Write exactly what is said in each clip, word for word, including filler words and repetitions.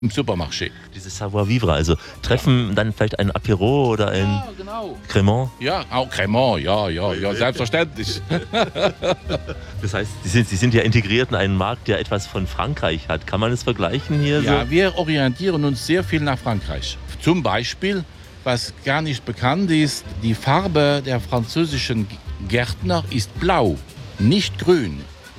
im Supermarché. Dieses Savoir-vivre, also treffen ja. dann vielleicht ein Apéro oder ein ja, genau. Cremant? Ja, auch Cremant, ja, ja, ja, selbstverständlich. Das heißt, Sie sind, Sie sind ja integriert in einen Markt, der etwas von Frankreich hat. Kann man es vergleichen hier? Ja, so? Wir orientieren uns sehr viel nach Frankreich. Zum Beispiel, was gar nicht bekannt ist, die Farbe der französischen Gärtner ist blau, nicht grün.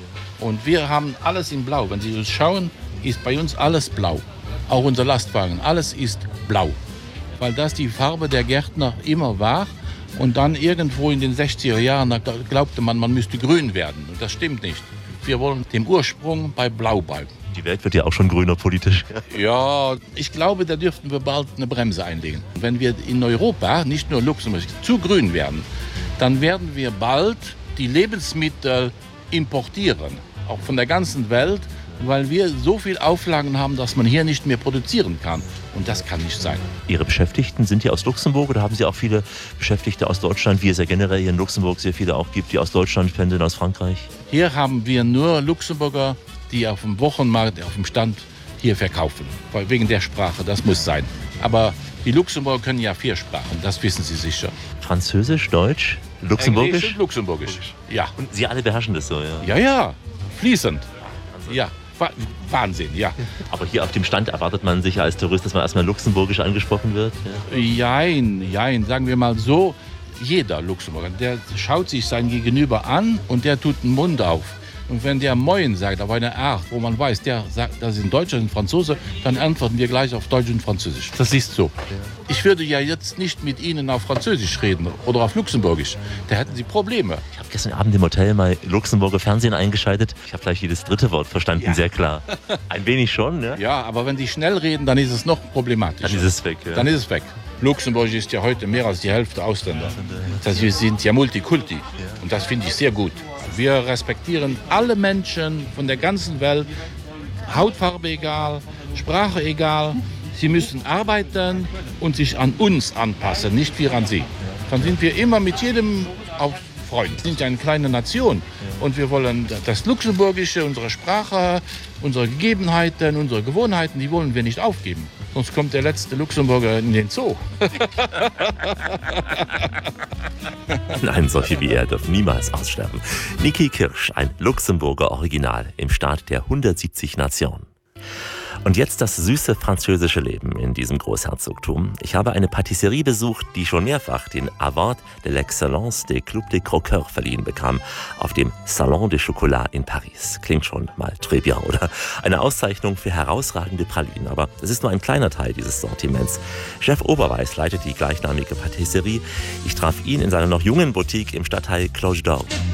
Und wir haben alles in blau. Wenn Sie uns schauen, ist bei uns alles blau. Auch unser Lastwagen, alles ist blau. Weil das die Farbe der Gärtner immer war. Und dann irgendwo in den sechziger Jahren da glaubte man, man müsste grün werden. Und das stimmt nicht. Wir wollen dem Ursprung bei blau bleiben. Die Welt wird ja auch schon grüner politisch. Ja, ich glaube, da dürften wir bald eine Bremse einlegen. Wenn wir in Europa, nicht nur Luxemburg, zu grün werden, dann werden wir bald die Lebensmittel importieren. Auch von der ganzen Welt. Weil wir so viel Auflagen haben, dass man hier nicht mehr produzieren kann. Und das kann nicht sein. Ihre Beschäftigten sind hier aus Luxemburg oder haben Sie auch viele Beschäftigte aus Deutschland, wie es ja generell hier in Luxemburg sehr viele auch gibt, die aus Deutschland pendeln, aus Frankreich? Hier haben wir nur Luxemburger, die auf dem Wochenmarkt, auf dem Stand hier verkaufen. Wegen der Sprache, das muss sein. Aber die Luxemburger können ja vier Sprachen, das wissen Sie sicher. Französisch, Deutsch, Luxemburgisch? Englisch und Luxemburgisch, ja. Und Sie alle beherrschen das so, ja? Ja, ja, fließend, ja. Wahnsinn, ja. Aber hier auf dem Stand erwartet man sich als Tourist, dass man erstmal luxemburgisch angesprochen wird? Ja. Jein, jein, sagen wir mal so, jeder Luxemburger, der schaut sich sein Gegenüber an und der tut den Mund auf. Und wenn der Moin sagt, auf eine Art, wo man weiß, der sagt, das ist ein Deutscher, ein Franzose, dann antworten wir gleich auf Deutsch und Französisch. Das ist so. Ich würde ja jetzt nicht mit Ihnen auf Französisch reden oder auf Luxemburgisch. Da hätten Sie Probleme. Ich habe gestern Abend im Hotel mal Luxemburger Fernsehen eingeschaltet. Ich habe gleich jedes dritte Wort verstanden, ja. Sehr klar. Ein wenig schon, ne? Ja, aber wenn die schnell reden, dann ist es noch problematischer. Dann ist es weg, ja. Dann ist es weg. Luxemburg ist ja heute mehr als die Hälfte Ausländer. Das heißt, wir sind ja Multikulti. Und das finde ich sehr gut. Wir respektieren alle Menschen von der ganzen Welt. Hautfarbe egal, Sprache egal. Sie müssen arbeiten und sich an uns anpassen, nicht wir an sie. Dann sind wir immer mit jedem auf Freund. Wir sind ja eine kleine Nation und wir wollen das Luxemburgische, unsere Sprache, unsere Gegebenheiten, unsere Gewohnheiten, die wollen wir nicht aufgeben. Sonst kommt der letzte Luxemburger in den Zoo. Nein, solche wie er dürfen niemals aussterben. Niki Kirsch, ein Luxemburger Original im Staat der hundertsiebzig Nationen. Und jetzt das süße französische Leben in diesem Großherzogtum. Ich habe eine Patisserie besucht, die schon mehrfach den Award de l'Excellence des Club des Croqueurs verliehen bekam, auf dem Salon de Chocolat in Paris. Klingt schon mal très bien, oder? Eine Auszeichnung für herausragende Pralinen, aber es ist nur ein kleiner Teil dieses Sortiments. Chef Oberweis leitet die gleichnamige Patisserie. Ich traf ihn in seiner noch jungen Boutique im Stadtteil Cloche d'Or.